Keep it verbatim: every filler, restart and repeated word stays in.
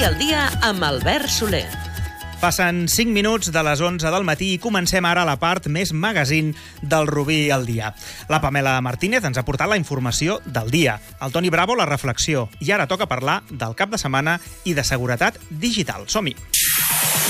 Rubí al dia amb Albert Soler. Passen cinc minuts de les onze del matí i comencem ara la part més magazine del Rubí al dia. La Pamela Martínez ens ha portat la informació del dia, el Toni Bravo la reflexió i ara toca parlar del cap de setmana i de seguretat digital. Som-hi!